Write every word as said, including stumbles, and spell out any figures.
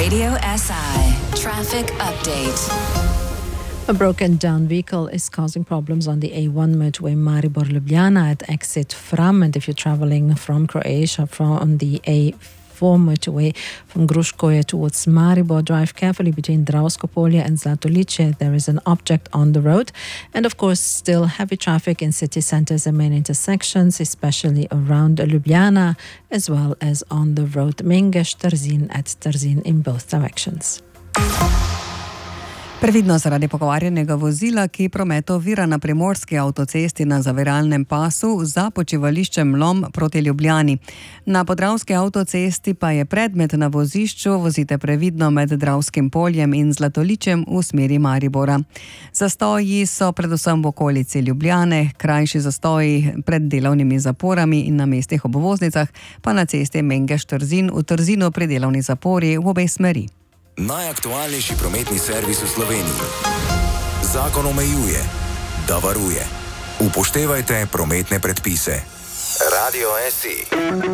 Radio S I traffic update. A broken down vehicle is causing problems on the A one motorway Maribor-Ljubljana at exit Fram, and if you're traveling from Croatia from on the A four motorway from Gruškovje towards Maribor, drive carefully between Dravsko Polje and Zlatolice. There is an object on the road, and of course still heavy traffic in city centres and main intersections, especially around Ljubljana, as well as on the road Mengeš-Trzin at Trzin in both directions. Previdno zaradi pokvarjenega vozila, ki promet ovira na primorski avtocesti na zaviralnem pasu za počivališčem Lom proti Ljubljani. Na podravski avtocesti pa je predmet na vozišču, vozite previdno med Dravskim poljem in Zlatoličem v smeri Maribora. Zastoji so predvsem v okolici Ljubljane, krajši zastoji pred delovnimi zaporami in na mestnih obvoznicah, pa na cesti Mengeš-Trzin v Trzinu pri delovni zapori v obe smeri. Najaktualnejši prometni servis v Sloveniji. Zakon omejuje, da varuje. Upoštevajte prometne predpise. Radio S I.